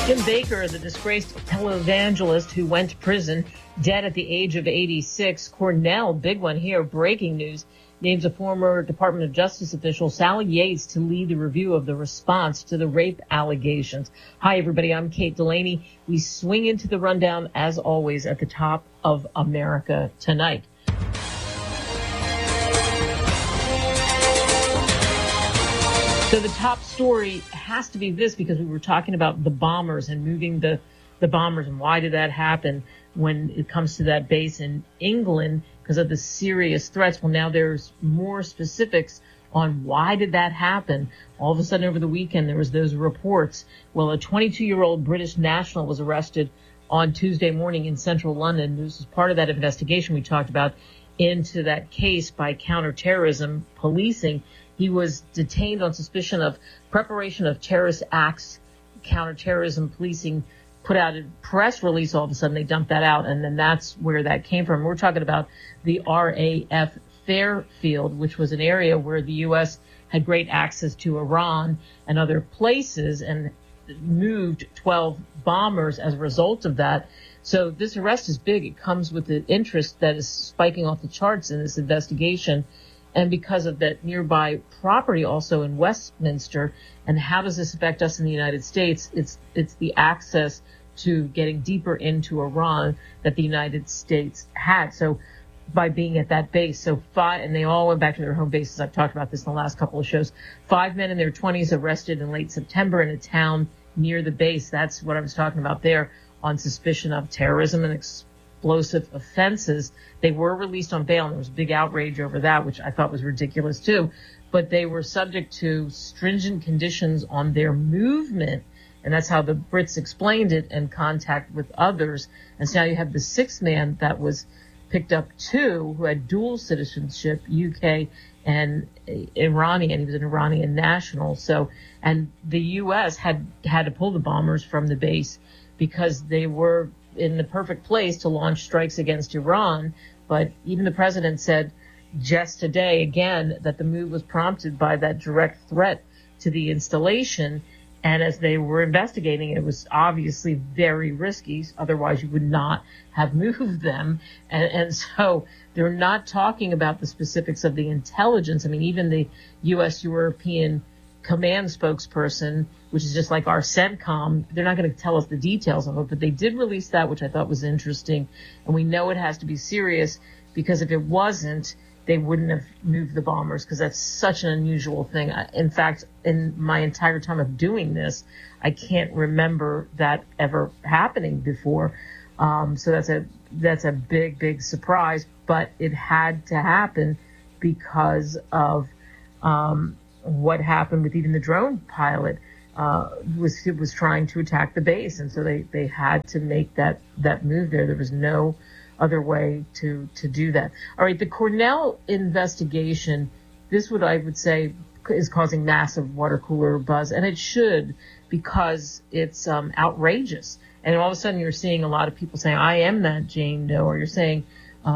Jim Baker, the disgraced televangelist who went to prison, dead at the age of 86. Cornell, big one here, breaking news, names a former Department of Justice official, Sally Yates, to lead the review of the response to the rape allegations. Hi, everybody. I'm Kate Delaney. We swing into the rundown, as always, at the top of America Tonight. So the top story has to be this, because we were talking about the bombers and moving the bombers, and why did that happen when it comes to that base in England because of the serious threats. Well, now there's more specifics on why did that happen. All of a sudden over the weekend there was those reports. Well, a 22-year-old British national was arrested on Tuesday morning in central London. This is part of that investigation we talked about into that case by counterterrorism policing. He was detained on suspicion of preparation of terrorist acts. Counterterrorism policing put out a press release. All of a sudden, they dumped that out, and then that's where that came from. We're talking about the RAF Fairfield, which was an area where the U.S. had great access to Iran and other places, and moved 12 bombers as a result of that. So this arrest is big. It comes with the interest that is spiking off the charts in this investigation. And because of that nearby property also in Westminster, and how does this affect us in the United States? It's the access to getting deeper into Iran that the United States had. So by being at that base, and they all went back to their home bases. I've talked about this in the last couple of shows. 5 men in their 20s arrested in late September in a town near the base. That's what I was talking about there, on suspicion of terrorism and explosive offenses. They were released on bail, and there was a big outrage over that, which I thought was ridiculous too. But they were subject to stringent conditions on their movement, and that's how the Brits explained it, and contact with others. And so now you have the sixth man that was picked up too, who had dual citizenship, UK and Iranian. He was an Iranian national. So, and the U.S. had to pull the bombers from the base because they were in the perfect place to launch strikes against Iran. But even the president said just today, again, that the move was prompted by that direct threat to the installation. And as they were investigating, it was obviously very risky. Otherwise, you would not have moved them. And so they're not talking about the specifics of the intelligence. I mean, even the U.S. European Command spokesperson, which is just like our CENTCOM, they're not going to tell us the details of it, but they did release that, which I thought was interesting. And we know it has to be serious, because if it wasn't, they wouldn't have moved the bombers, because that's such an unusual thing. In fact, in my entire time of doing this, I can't remember that ever happening before. So that's a big, big surprise, but it had to happen because of what happened with even the drone pilot was trying to attack the base. And so they had to make that move there. There was no other way to do that. All right, the Cornell investigation, this what I would say is causing massive water cooler buzz, and it should, because it's outrageous. And all of a sudden you're seeing a lot of people saying, I am that Jane Doe, or you're seeing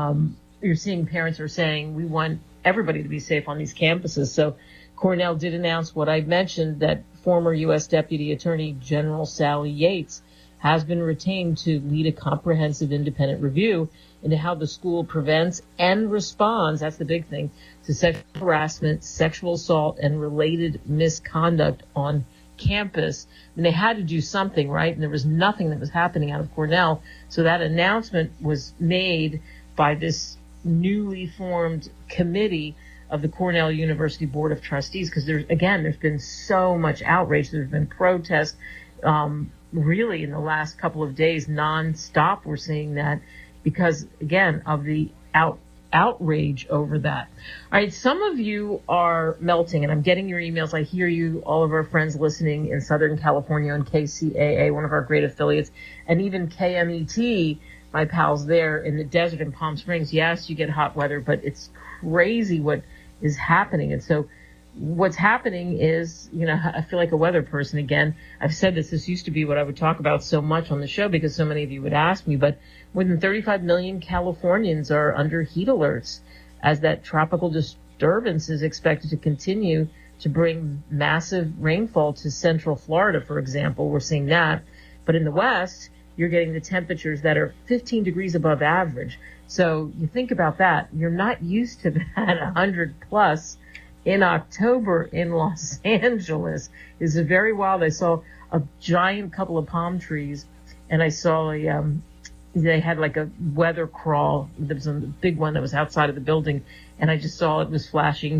parents are saying, we want everybody to be safe on these campuses. So Cornell did announce what I mentioned, that former U.S. Deputy Attorney General Sally Yates has been retained to lead a comprehensive independent review into how the school prevents and responds, that's the big thing, to sexual harassment, sexual assault, and related misconduct on campus. And they had to do something, right? And there was nothing that was happening out of Cornell. So that announcement was made by this newly formed committee of the Cornell University Board of Trustees, because there's been so much outrage. There's been protests, really in the last couple of days, nonstop. We're seeing that because, again, of the outrage over that. All right, some of you are melting, and I'm getting your emails. I hear you, all of our friends listening in Southern California on KCAA, one of our great affiliates, and even KMET, my pals there in the desert in Palm Springs. Yes, you get hot weather, but it's crazy what is happening. And so what's happening is, I feel like a weather person again. I've said this used to be what I would talk about so much on the show because so many of you would ask me, but more than 35 million Californians are under heat alerts as that tropical disturbance is expected to continue to bring massive rainfall to central Florida, for example. We're seeing that. But in the West, you're getting the temperatures that are 15 degrees above average. So you think about that. You're not used to that 100 plus in October in Los Angeles. It's very wild. I saw a giant couple of palm trees, and I saw they had like a weather crawl. There was a big one that was outside of the building, and I just saw it was flashing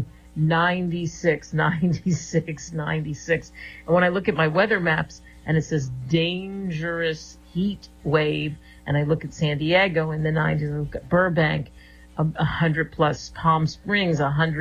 96, 96, 96. And when I look at my weather maps and it says dangerous heat wave, and I look at San Diego in the 90s, I look at Burbank, 100 plus, Palm Springs,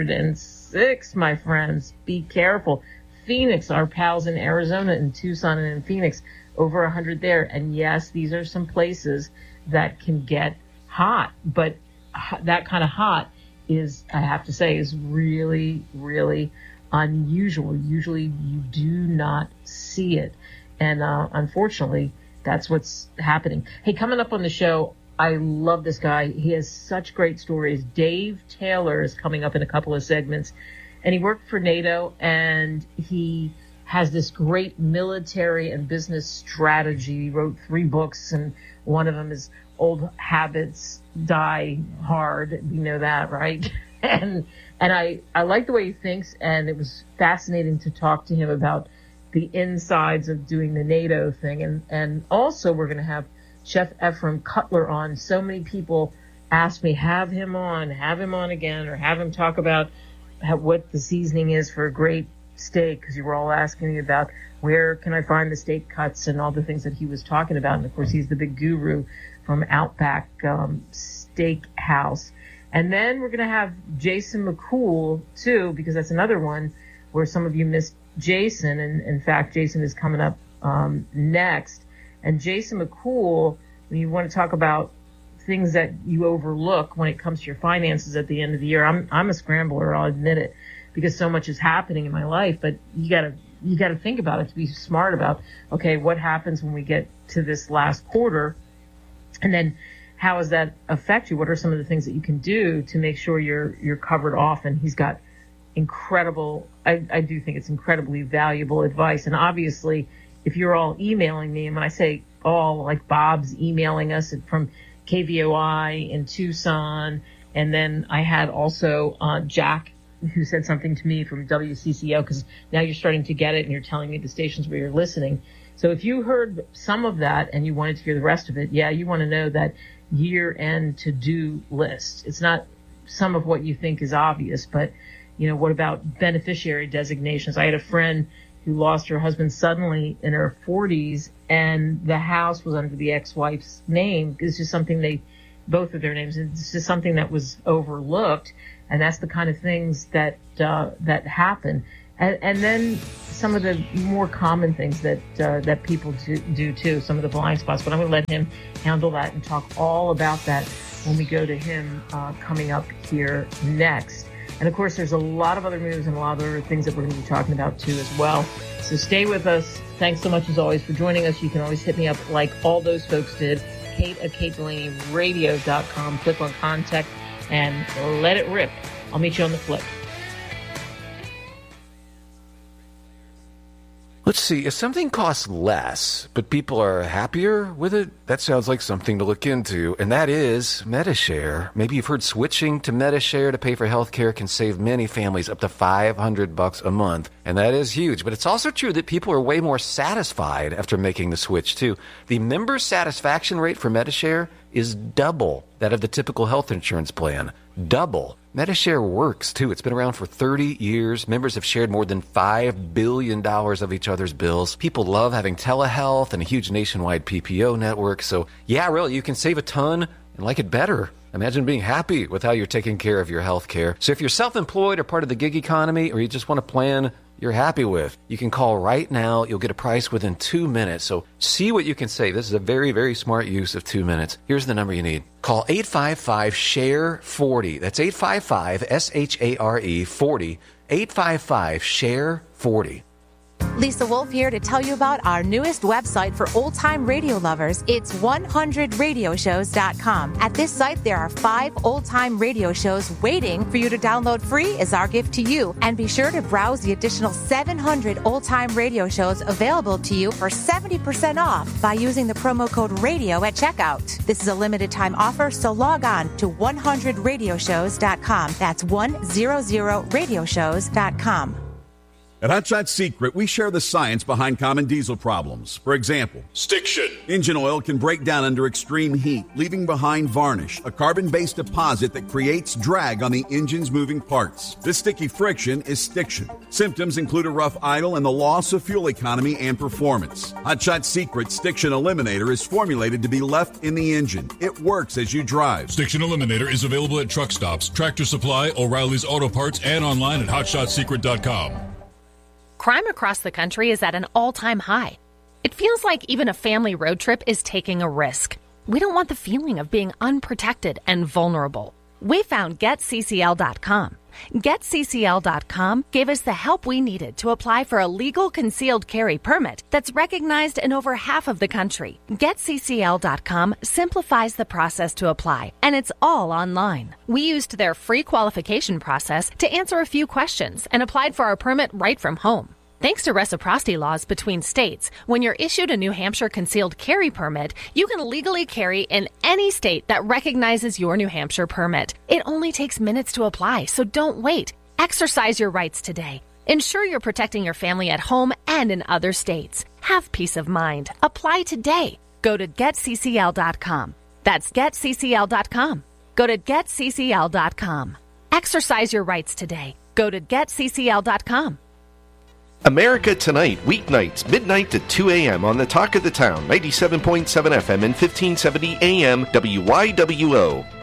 106, my friends. Be careful. Phoenix, our pals in Arizona, in Tucson and in Phoenix, over 100 there. And yes, these are some places that can get hot, but that kind of hot is, I have to say, is really, really unusual. Usually you do not see it. And unfortunately, that's what's happening. Hey, coming up on the show, I love this guy. He has such great stories. Dave Taylor is coming up in a couple of segments. And he worked for NATO, and he has this great military and business strategy. He wrote 3 books, and one of them is Old Habits Die Hard. We know that, right? And I like the way he thinks, and it was fascinating to talk to him about the insides of doing the NATO thing. And also we're going to have Chef Ephraim Cutler on. So many people ask me, have him on again, or have him talk about what the seasoning is for a great steak, because you were all asking me about where can I find the steak cuts and all the things that he was talking about. And of course, he's the big guru from Outback Steakhouse. And then we're going to have Jason McCool too, because that's another one where some of you missed Jason. And in fact, Jason is coming up next. And Jason McCool, when you want to talk about things that you overlook when it comes to your finances at the end of the year, I'm a scrambler, I'll admit it, because so much is happening in my life. But you gotta think about it, to be smart about, okay, what happens when we get to this last quarter, and then how does that affect you? What are some of the things that you can do to make sure you're covered off? And he's got incredible, I do think it's incredibly valuable advice. And obviously, if you're all emailing me, and when I say all, like Bob's emailing us from KVOI in Tucson, and then I had also Jack, who said something to me from WCCO, because now you're starting to get it and you're telling me the stations where you're listening. So if you heard some of that and you wanted to hear the rest of it, yeah, you want to know that year-end to-do list. It's not some of what you think is obvious, but, you know, what about beneficiary designations? I had a friend who lost her husband suddenly in her 40s, and the house was under the ex-wife's name. It's just something both of their names, it's just something that was overlooked, and that's the kind of things that happen. And then some of the more common things that people do too, some of the blind spots. But I'm going to let him handle that and talk all about that when we go to him coming up here next. And of course, there's a lot of other news and a lot of other things that we're going to be talking about too as well. So stay with us. Thanks so much as always for joining us. You can always hit me up like all those folks did. Kate at KateDelaneyRadio.com. Click on contact and let it rip. I'll meet you on the flip. Let's see, if something costs less, but people are happier with it, that sounds like something to look into, and that is Medi-Share. Maybe you've heard switching to Medi-Share to pay for health care can save many families up to $500 a month, and that is huge. But it's also true that people are way more satisfied after making the switch, too. The member satisfaction rate for Medi-Share is double that of the typical health insurance plan. Double. Medi-Share works, too. It's been around for 30 years. Members have shared more than $5 billion of each other's bills. People love having telehealth and a huge nationwide PPO network. So, yeah, really, you can save a ton and like it better. Imagine being happy with how you're taking care of your health care. So if you're self-employed or part of the gig economy, or you just want a plan you're happy with, you can call right now. You'll get a price within 2 minutes. So see what you can save. This is a very, very smart use of 2 minutes. Here's the number you need. Call 855-SHARE-40. That's 855-SHARE-40. 855-SHARE-40. Lisa Wolf here to tell you about our newest website for old-time radio lovers. It's 100radioshows.com. At this site, there are 5 old-time radio shows waiting for you to download free as our gift to you. And be sure to browse the additional 700 old-time radio shows available to you for 70% off by using the promo code RADIO at checkout. This is a limited-time offer, so log on to 100radioshows.com. That's 100radioshows.com. At Hot Shot Secret, we share the science behind common diesel problems. For example, stiction. Engine oil can break down under extreme heat, leaving behind varnish, a carbon-based deposit that creates drag on the engine's moving parts. This sticky friction is stiction. Symptoms include a rough idle and the loss of fuel economy and performance. Hot Shot Secret Stiction Eliminator is formulated to be left in the engine. It works as you drive. Stiction Eliminator is available at truck stops, Tractor Supply, O'Reilly's Auto Parts, and online at hotshotsecret.com. Crime across the country is at an all-time high. It feels like even a family road trip is taking a risk. We don't want the feeling of being unprotected and vulnerable. We found GetCCL.com. GetCCL.com gave us the help we needed to apply for a legal concealed carry permit that's recognized in over half of the country. GetCCL.com simplifies the process to apply, and it's all online. We used their free qualification process to answer a few questions and applied for our permit right from home. Thanks to reciprocity laws between states, when you're issued a New Hampshire concealed carry permit, you can legally carry in any state that recognizes your New Hampshire permit. It only takes minutes to apply, so don't wait. Exercise your rights today. Ensure you're protecting your family at home and in other states. Have peace of mind. Apply today. Go to GetCCL.com. That's GetCCL.com. Go to GetCCL.com. Exercise your rights today. Go to GetCCL.com. America Tonight, weeknights, midnight to 2 a.m. on the Talk of the Town, 97.7 FM and 1570 AM WYWO.